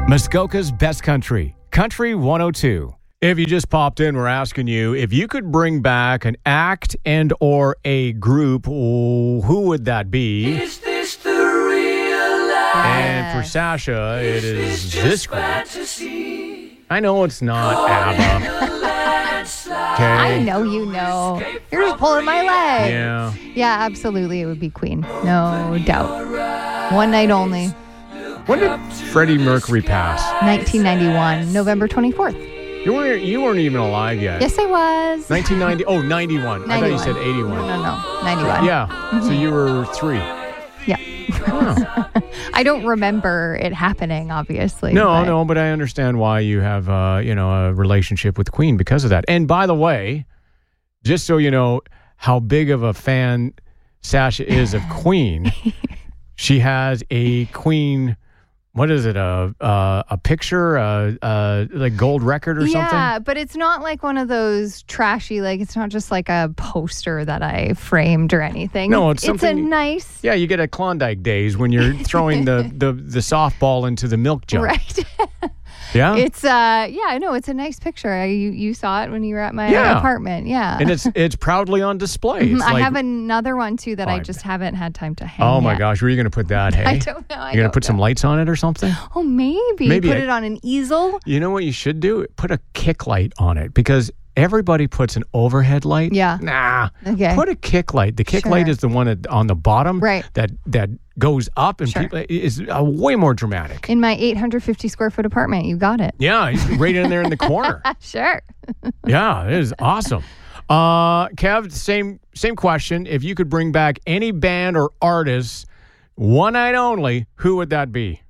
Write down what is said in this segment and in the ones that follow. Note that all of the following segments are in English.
Muskoka's Best Country, Country 102. If you just popped in, we're asking you, if you could bring back an act and or a group, who would that be? Is this the real life? And for Sasha, it is this group. Fantasy? I know it's not ABBA. Okay. I know you know. You're just pulling my leg. Yeah. Yeah, absolutely. It would be Queen. No doubt. One night only. When did Freddie Mercury pass? 1991, November 24th. You weren't even alive yet. Yes, I was. 1990. Oh, 91. I thought you said 81. No. 91. Yeah. Mm-hmm. So you were 3. Yeah. Oh. I don't remember it happening, obviously. No, but I understand why you have, a relationship with Queen because of that. And by the way, just so you know how big of a fan Sasha is of Queen, she has a Queen. What is it? A picture, like gold record or something? Yeah, but it's not like one of those trashy. Like it's not just like a poster that I framed or anything. No, it's a something. nice. Yeah, you get at Klondike days when you're throwing the softball into the milk jug. Right. Yeah. It's I know it's a nice picture. You saw it when you were at my apartment. Yeah. And it's proudly on display. It's I have another one too that I just haven't had time to hang. Oh my yet. gosh, where are you going to put that? Hey, I don't know. You're going to put some lights on it or something? Oh, maybe put it on an easel. You know what you should do? Put a kick light on it because everybody puts an overhead light. Yeah. Nah. Okay. Put a kick light. The kick light is the one on the bottom. Right. That goes up and people is way more dramatic. In my 850 square foot apartment, you got it. Yeah, right in there in the corner. Sure. Yeah, it is awesome. Kev, same question. If you could bring back any band or artist, one night only, who would that be?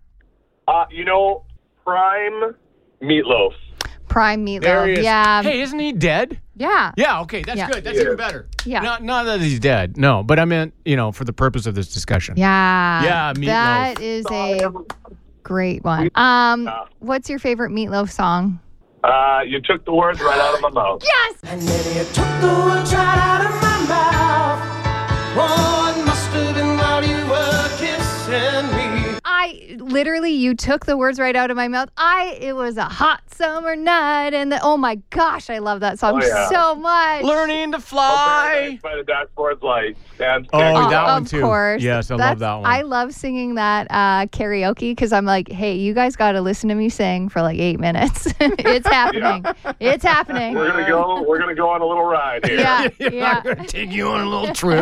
Prime Meatloaf. Prime Meatloaf. There he is. Yeah. Hey, isn't he dead? Yeah. Yeah, okay, that's good. That's even better. Yeah. Not that he's dead. No, but I meant, for the purpose of this discussion. Yeah. Yeah, Meatloaf. That is a great one. What's your favorite Meatloaf song? You took the words right out of my mouth. Yes. And then you took the words right out of my mouth. Oh, it must have been while you were kissing me. You took the words right out of my mouth. It was a hot summer night, and oh my gosh, I love that song so much. Learning to fly. By the dashboard's lights. That one too. Of course. Yes, I love that one. I love singing that karaoke because I'm like, hey, you guys got to listen to me sing for like 8 minutes. It's happening. Yeah. It's happening. We're gonna go on a little ride here. Yeah. I'm gonna take you on a little trip.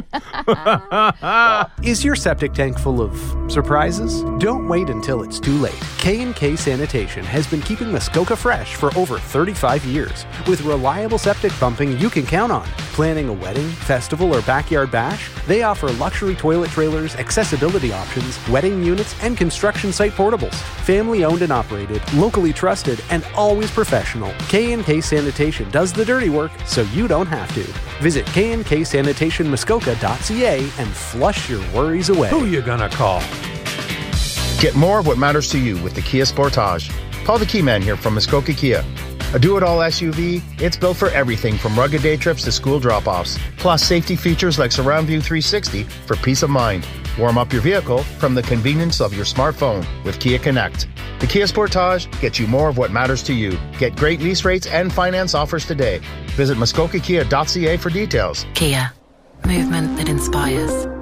Is your septic tank full of surprises? Don't wait until it's too late. K&K Sanitation has been keeping Muskoka fresh for over 35 years. With reliable septic pumping you can count on. Planning a wedding, festival, or backyard bash? They offer luxury toilet trailers, accessibility options, wedding units, and construction site portables. Family owned and operated, locally trusted, and always professional. K&K Sanitation does the dirty work so you don't have to. Visit knksanitationmuskoka.ca and flush your worries away. Who you gonna call? Get more of what matters to you with the Kia Sportage. Call the Key Man here from Muskoka Kia. A do-it-all SUV, it's built for everything from rugged day trips to school drop-offs. Plus safety features like Surround View 360 for peace of mind. Warm up your vehicle from the convenience of your smartphone with Kia Connect. The Kia Sportage gets you more of what matters to you. Get great lease rates and finance offers today. Visit muskokakia.ca for details. Kia. Movement that inspires.